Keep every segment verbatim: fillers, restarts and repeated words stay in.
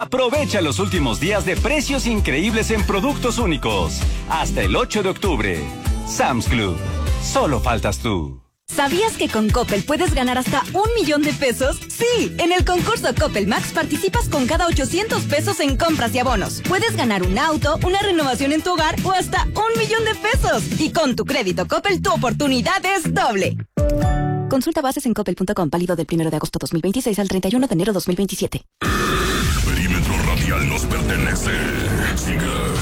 Aprovecha los últimos días de precios increíbles en productos únicos. Hasta el ocho de octubre. Sam's Club. Solo faltas tú. ¿Sabías que con Coppel puedes ganar hasta un millón de pesos? Sí, en el concurso Coppel Max participas con cada ochocientos pesos en compras y abonos. Puedes ganar un auto, una renovación en tu hogar o hasta un millón de pesos. Y con tu crédito Coppel, tu oportunidad es doble. Consulta bases en coppel punto com, válido del primero de agosto dos mil veintiséis al treinta y uno de enero dos mil veintisiete. El perímetro radial nos pertenece. Sigas.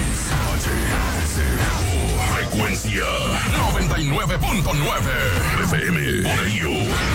Frecuencia noventa y nueve punto nueve F M. Por ello,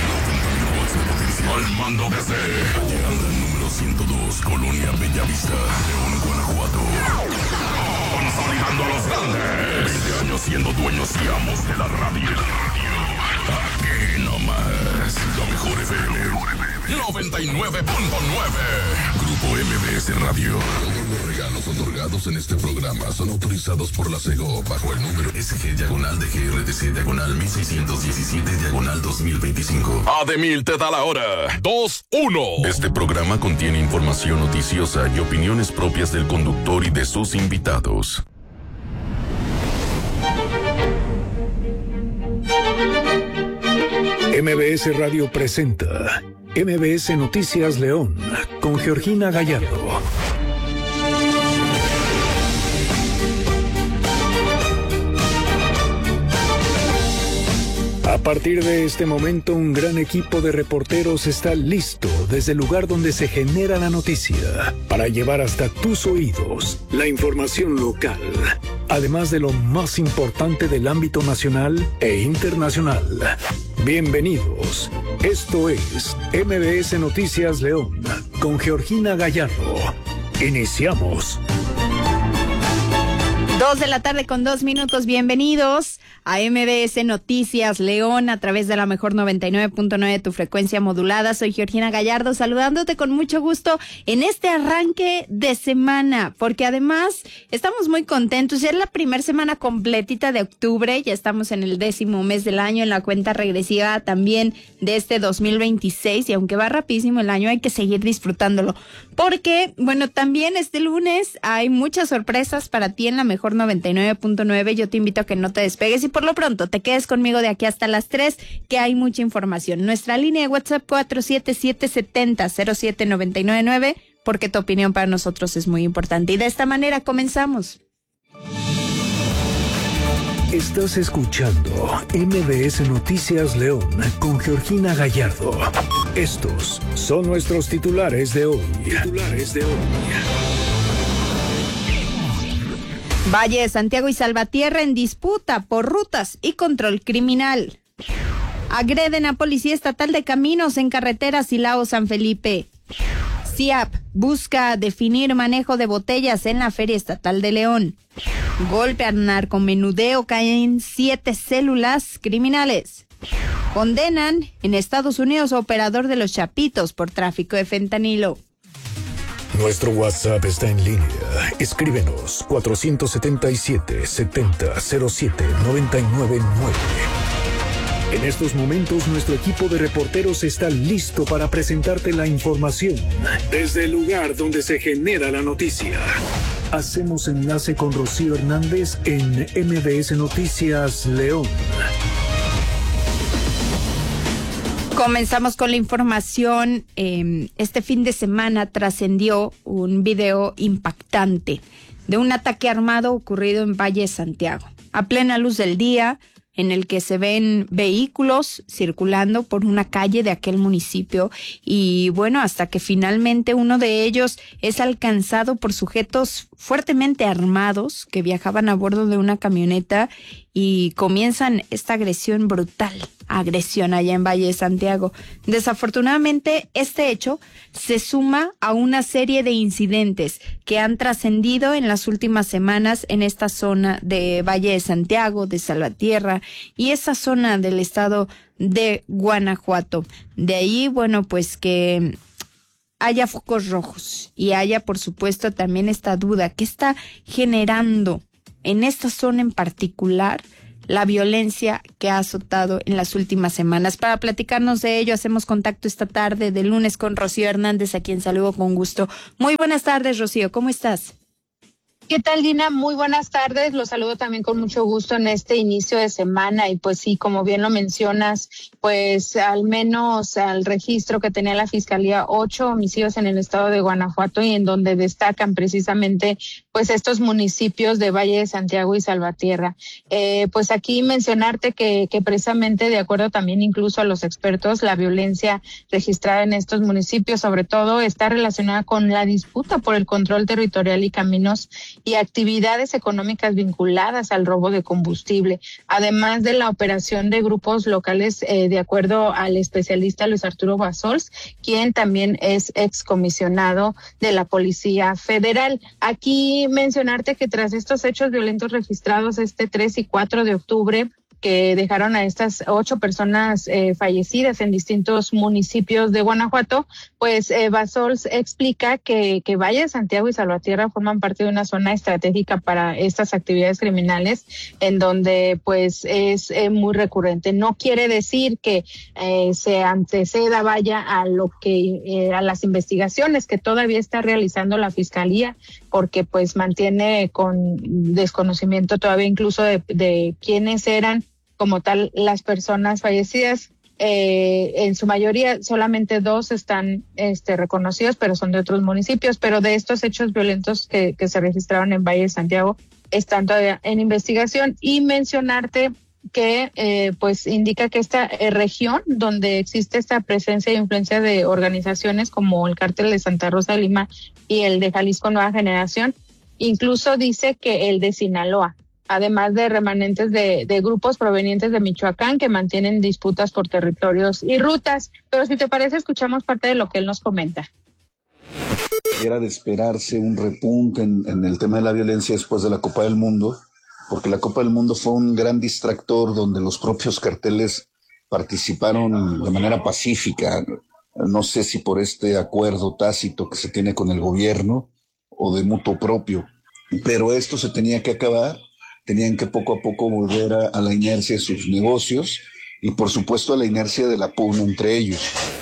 al mando desde llegando al número ciento dos, Colonia Bellavista, León, Guanajuato. Consolidando a los grandes. veinte años siendo dueños y amos de la radio. Aquí nomás, la mejor F M. noventa y nueve punto nueve. Grupo M B S Radio. Todos los regalos otorgados en este programa son autorizados por la SEGO bajo el número S G diagonal de G R T C diagonal mil seiscientos diecisiete diagonal dos mil veinticinco. Ademil te da la hora. dos uno. Este programa contiene información noticiosa y opiniones propias del conductor y de sus invitados. M B S Radio presenta M B S Noticias León con Georgina Gallardo. A partir de este momento, un gran equipo de reporteros está listo desde el lugar donde se genera la noticia para llevar hasta tus oídos la información local, además de lo más importante del ámbito nacional e internacional. Bienvenidos. Esto es M B S Noticias León con Georgina Gallardo. Iniciamos. Dos de la tarde con dos minutos. Bienvenidos a M B S Noticias León a través de la mejor noventa y nueve punto nueve, tu frecuencia modulada. Soy Georgina Gallardo, saludándote con mucho gusto en este arranque de semana, porque además estamos muy contentos. Ya es la primera semana completita de octubre, ya estamos en el décimo mes del año, en la cuenta regresiva también de este dos mil veintiséis, y aunque va rapidísimo el año, hay que seguir disfrutándolo, porque, bueno, también este lunes hay muchas sorpresas para ti en la mejor noventa y nueve punto nueve. Yo te invito a que no te despegues y por lo pronto te quedes conmigo de aquí hasta las tres, que hay mucha información. Nuestra línea de WhatsApp cuatro siete siete, siete cero, cero siete nueve nueve nueve, porque tu opinión para nosotros es muy importante. Y de esta manera comenzamos. Estás escuchando M B S Noticias León con Georgina Gallardo. Estos son nuestros titulares de hoy. Titulares de hoy. Valle de Santiago y Salvatierra en disputa por rutas y control criminal. Agreden a Policía Estatal de Caminos en carretera Silao-San Felipe. C I A P busca definir manejo de botellas en la Feria Estatal de León. Golpe al narcomenudeo, caen siete células criminales. Condenan en Estados Unidos a operador de los Chapitos por tráfico de fentanilo. Nuestro WhatsApp está en línea. Escríbenos cuatro siete siete, siete cero, cero siete nueve nueve nueve. En estos momentos, nuestro equipo de reporteros está listo para presentarte la información desde el lugar donde se genera la noticia. Hacemos enlace con Rocío Hernández en M B S Noticias León. Comenzamos con la información. Eh, este fin de semana trascendió un video impactante de un ataque armado ocurrido en Valle de Santiago. A plena luz del día, en el que se ven vehículos circulando por una calle de aquel municipio y bueno, hasta que finalmente uno de ellos es alcanzado por sujetos fuertemente armados que viajaban a bordo de una camioneta y comienzan esta agresión brutal, agresión allá en Valle de Santiago. Desafortunadamente, este hecho se suma a una serie de incidentes que han trascendido en las últimas semanas en esta zona de Valle de Santiago, de Salvatierra y esa zona del estado de Guanajuato. De ahí, bueno, pues que haya focos rojos y haya, por supuesto, también esta duda que está generando en esta zona en particular la violencia que ha azotado en las últimas semanas. Para platicarnos de ello, hacemos contacto esta tarde de lunes con Rocío Hernández, a quien saludo con gusto. Muy buenas tardes, Rocío, ¿cómo estás? ¿Qué tal, Dina? Muy buenas tardes. Los saludo también con mucho gusto en este inicio de semana. Y pues sí, como bien lo mencionas, pues al menos al registro que tenía la Fiscalía, ocho homicidios en el estado de Guanajuato, y en donde destacan precisamente pues estos municipios de Valle de Santiago y Salvatierra. Eh, pues aquí mencionarte que, que precisamente de acuerdo también incluso a los expertos, la violencia registrada en estos municipios sobre todo está relacionada con la disputa por el control territorial y caminos y actividades económicas vinculadas al robo de combustible, además de la operación de grupos locales, eh, de acuerdo al especialista Luis Arturo Basols, quien también es excomisionado de la Policía Federal. Aquí mencionarte que tras estos hechos violentos registrados este tres y cuatro de octubre, que dejaron a estas ocho personas eh, fallecidas en distintos municipios de Guanajuato, pues eh, Basols explica que, que Valle de Santiago y Salvatierra forman parte de una zona estratégica para estas actividades criminales, en donde pues es eh, muy recurrente. No quiere decir que eh, se anteceda vaya a lo que eh, a las investigaciones que todavía está realizando la Fiscalía, porque pues mantiene con desconocimiento todavía incluso de, de quiénes eran como tal las personas fallecidas. Eh, en su mayoría solamente dos están este, reconocidos, pero son de otros municipios. Pero de estos hechos violentos que, que se registraron en Valle de Santiago están todavía en investigación. Y mencionarte que eh, pues indica que esta eh, región donde existe esta presencia e influencia de organizaciones como el Cártel de Santa Rosa de Lima y el de Jalisco Nueva Generación, incluso dice que el de Sinaloa, además de remanentes de, de grupos provenientes de Michoacán que mantienen disputas por territorios y rutas. Pero si te parece, escuchamos parte de lo que él nos comenta. Era de esperarse un repunte en, en el tema de la violencia después de la Copa del Mundo, porque la Copa del Mundo fue un gran distractor donde los propios carteles participaron de manera pacífica. No sé si por este acuerdo tácito que se tiene con el gobierno o de mutuo propio, pero esto se tenía que acabar. Tenían que poco a poco volver a, a la inercia de sus negocios y por supuesto a la inercia de la pugna entre ellos.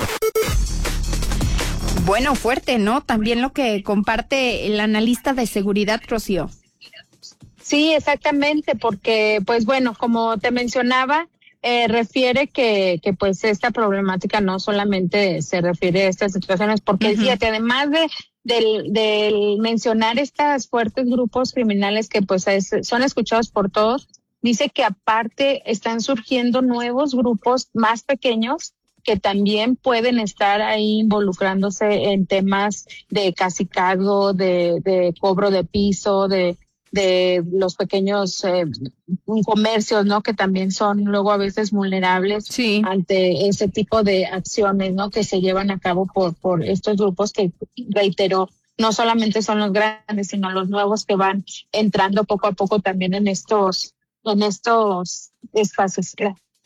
Bueno, fuerte, ¿no? También lo que comparte el analista de seguridad, Rocío. Sí, exactamente, porque pues bueno, como te mencionaba, eh, refiere que, que pues esta problemática no solamente se refiere a estas situaciones, porque uh-huh. fíjate, además de Del, del mencionar estos fuertes grupos criminales que pues es, son escuchados por todos, dice que aparte están surgiendo nuevos grupos más pequeños que también pueden estar ahí involucrándose en temas de cacicazgo, de, de cobro de piso, de de los pequeños eh, comercios, ¿no? Que también son luego a veces vulnerables sí. ante ese tipo de acciones, ¿no? Que se llevan a cabo por, por estos grupos que, reitero, no solamente son los grandes, sino los nuevos que van entrando poco a poco también en estos, en estos espacios.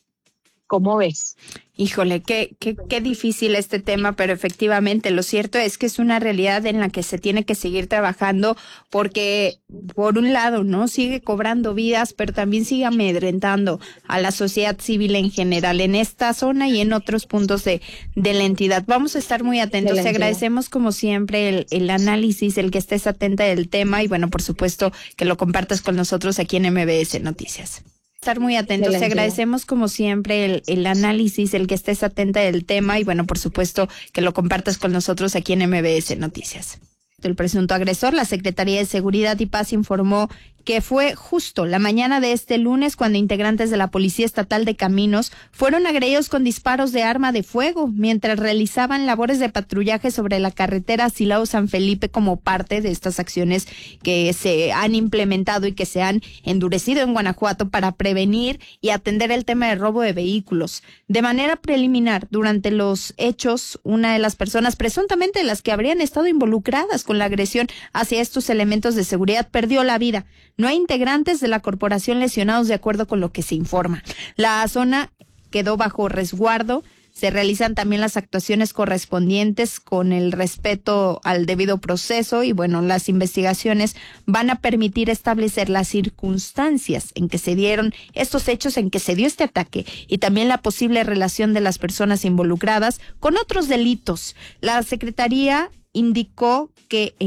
¿Cómo ves? Híjole, qué, qué, qué difícil este tema, pero efectivamente lo cierto es que es una realidad en la que se tiene que seguir trabajando porque, por un lado, no sigue cobrando vidas, pero también sigue amedrentando a la sociedad civil en general en esta zona y en otros puntos de, de la entidad. Vamos a estar muy atentos. Te agradecemos como siempre el, el análisis, el que estés atenta del tema y bueno, por supuesto que lo compartas con nosotros aquí en M B S Noticias. Estar muy atentos. Te agradecemos como siempre el, el análisis, el que estés atenta del tema y bueno, por supuesto que lo compartas con nosotros aquí en M B S Noticias. El presunto agresor, la Secretaría de Seguridad y Paz informó que fue justo la mañana de este lunes cuando integrantes de la Policía Estatal de Caminos fueron agredidos con disparos de arma de fuego mientras realizaban labores de patrullaje sobre la carretera Silao-San Felipe como parte de estas acciones que se han implementado y que se han endurecido en Guanajuato para prevenir y atender el tema de robo de vehículos. De manera preliminar, durante los hechos, una de las personas presuntamente las que habrían estado involucradas con la agresión hacia estos elementos de seguridad perdió la vida. No hay integrantes de la corporación lesionados de acuerdo con lo que se informa. La zona quedó bajo resguardo. Se realizan también las actuaciones correspondientes con el respeto al debido proceso y bueno, las investigaciones van a permitir establecer las circunstancias en que se dieron estos hechos, en que se dio este ataque y también la posible relación de las personas involucradas con otros delitos. La Secretaría indicó que en